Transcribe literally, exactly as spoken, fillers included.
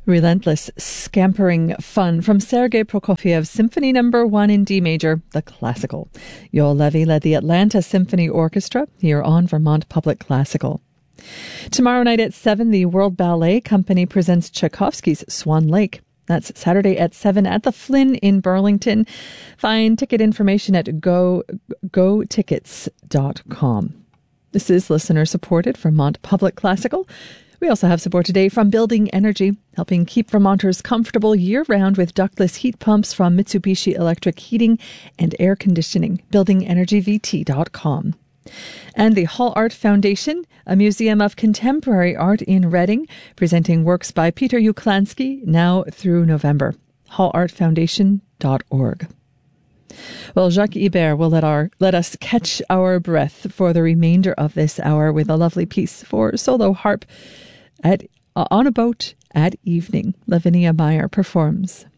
Relentless scampering fun from Sergei Prokofiev's Symphony Number One in D Major, the classical. Yoel Levy led the Atlanta Symphony Orchestra here on Vermont Public Classical. Tomorrow night at seven, the World Ballet Company presents Tchaikovsky's Swan Lake. That's Saturday at seven at the Flynn in Burlington. Find ticket information at go go tickets dot com. This is listener-supported Vermont Public Classical. We also have support today from Building Energy, helping keep Vermonters comfortable year-round with ductless heat pumps from Mitsubishi Electric Heating and Air Conditioning. building energy v t dot com. And the Hall Art Foundation, a museum of contemporary art in Reading, presenting works by Peter Uklansky now through November. hall art foundation dot org. Well, Jacques Ibert will let our let us catch our breath for the remainder of this hour with a lovely piece for solo harp at uh, on a boat at evening. Lavinia Meyer performs.